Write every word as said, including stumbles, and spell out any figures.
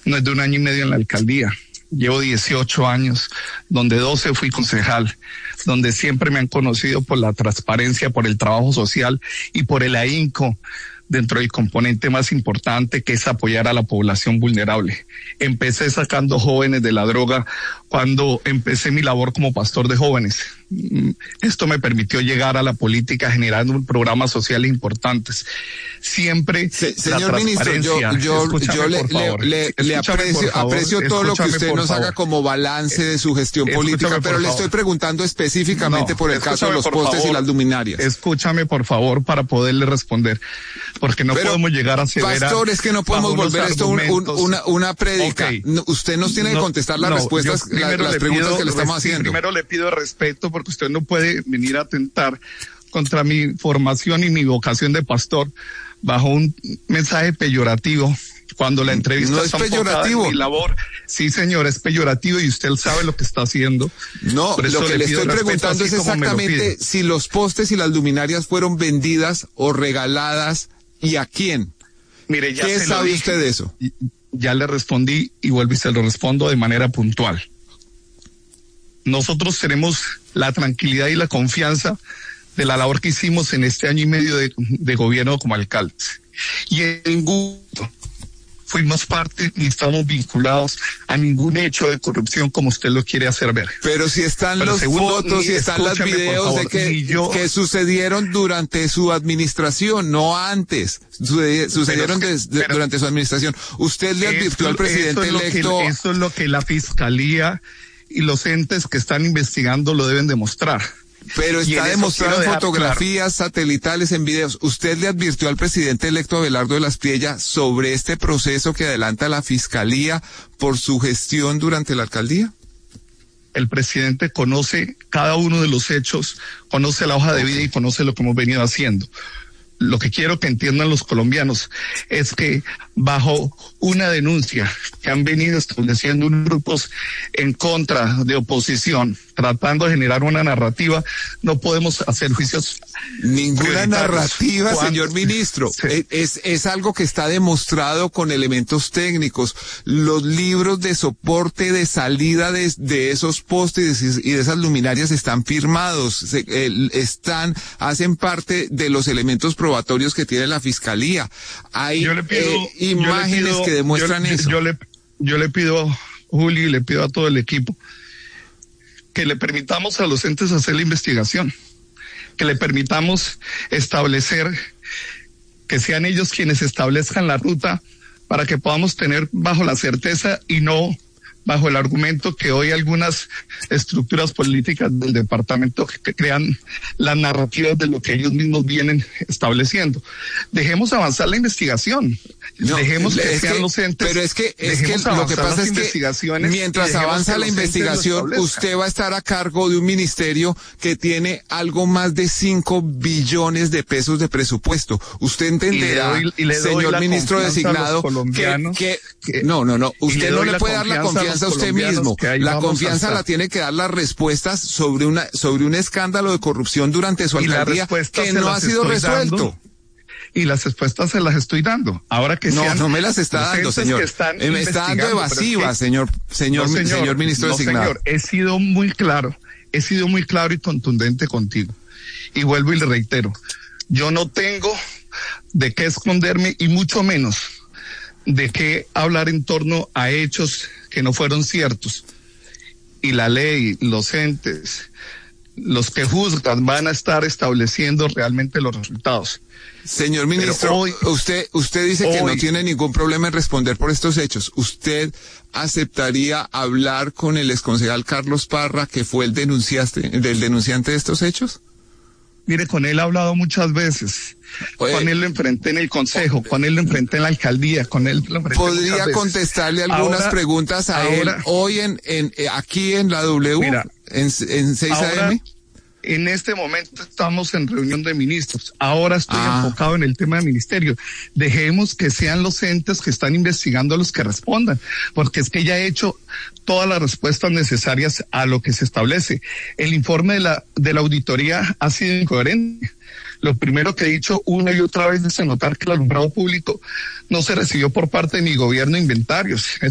no es de un año y medio en la alcaldía. Llevo dieciocho años, donde doce fui concejal, donde siempre me han conocido por la transparencia, por el trabajo social y por el ahínco dentro del componente más importante, que es apoyar a la población vulnerable. Empecé sacando jóvenes de la droga cuando empecé mi labor como pastor de jóvenes. Esto me permitió llegar a la política generando programas sociales importantes. Siempre Se, señor ministro, yo, yo, yo le, le, le, le aprecio, favor, aprecio todo lo que usted nos favor. haga como balance de su gestión escúchame política, pero le estoy preguntando específicamente no, por el caso de los postes favor, y las luminarias. Escúchame, por favor, para poderle responder, porque no pero, podemos llegar a ceder pastor, es que no podemos volver esto un, un, una, una prédica. Okay. No, usted nos tiene no, que contestar las no, respuestas, la, las preguntas pido, que le estamos haciendo. Primero le pido respeto, porque usted no puede venir a atentar contra mi formación y mi vocación de pastor bajo un mensaje peyorativo. Cuando la entrevista no es peyorativo. En mi labor, sí, señor, es peyorativo y usted sabe lo que está haciendo. No, lo que le estoy preguntando es exactamente si los postes y las luminarias fueron vendidas o regaladas y a quién. Mire, ya ¿Qué se sabe lo usted de eso? Ya le respondí y vuelvo y se lo respondo de manera puntual. Nosotros tenemos la tranquilidad y la confianza de la labor que hicimos en este año y medio de, de gobierno como alcaldes. Y en ningún fuimos parte ni estamos vinculados a ningún hecho de corrupción como usted lo quiere hacer ver. Pero si están los fotos y están los videos de que, yo, que sucedieron durante su administración, no antes, sucedieron pero, de, de, pero, durante su administración. Usted le advirtió al presidente eso electo. Que, eso es lo que la fiscalía y los entes que están investigando lo deben demostrar. Pero está demostrado en fotografías claro. satelitales, en videos. ¿Usted le advirtió al presidente electo Abelardo de la Espriella sobre este proceso que adelanta la Fiscalía por su gestión durante la alcaldía? El presidente conoce cada uno de los hechos, conoce la hoja de vida y conoce lo que hemos venido haciendo. Lo que quiero que entiendan los colombianos es que bajo una denuncia que han venido estableciendo unos grupos en contra de oposición, tratando de generar una narrativa, no podemos hacer juicios. Ninguna narrativa, señor ministro. Sí. Es, es algo que está demostrado con elementos técnicos. Los libros de soporte de salida de, de esos postes y de esas luminarias están firmados, se, eh, están, hacen parte de los elementos probatorios que tiene la Fiscalía. Hay yo le pido, eh, imágenes yo le pido, que demuestran yo, eso. Yo le, yo le pido, Juli, y le pido a todo el equipo que le permitamos a los entes hacer la investigación, que le permitamos establecer, que sean ellos quienes establezcan la ruta para que podamos tener bajo la certeza y no bajo el argumento que hoy algunas estructuras políticas del departamento que crean las narrativas de lo que ellos mismos vienen estableciendo. Dejemos avanzar la investigación. No, Dejemos que sean que, los entes. Pero es que, es que lo que pasa es que mientras avanza la investigación, usted va a estar a cargo de un ministerio que tiene algo más de cinco billones de pesos de presupuesto. Usted entenderá, y le doy, y le doy señor ministro designado, que, que, que no, no, no, usted no le puede dar la confianza a usted mismo. La confianza la tiene que dar las respuestas sobre una, sobre un escándalo de corrupción durante su alcaldía que no ha sido resuelto. Dando. Y las respuestas se las estoy dando. Ahora que no, sean no me las está dando, señor. Me está dando evasivas, que, señor, señor, no, señor, señor ministro no, designado. Señor, he sido muy claro, he sido muy claro y contundente contigo. Y vuelvo y le reitero, yo no tengo de qué esconderme y mucho menos de qué hablar en torno a hechos que no fueron ciertos. Y la ley, los entes, los que juzgan van a estar estableciendo realmente los resultados. Señor ministro, hoy, usted usted dice hoy, que no tiene ningún problema en responder por estos hechos. ¿Usted aceptaría hablar con el exconcejal Carlos Parra, que fue el denunciante, del denunciante de estos hechos? Mire, con él he hablado muchas veces. Oye, con él lo enfrenté en el consejo, oye, con él lo enfrenté en la alcaldía, con él lo enfrenté ¿Podría muchas contestarle veces. algunas ahora, preguntas a ahora, él hoy en, en aquí en la W, mira, en, en seis A M? En este momento estamos en reunión de ministros. Ahora estoy ah. enfocado en el tema del ministerio. Dejemos que sean los entes que están investigando los que respondan, porque es que ya he hecho todas las respuestas necesarias a lo que se establece. El informe de la, de la auditoría ha sido incoherente. Lo primero que he dicho una y otra vez es notar que el alumbrado público no se recibió por parte de mi gobierno inventarios.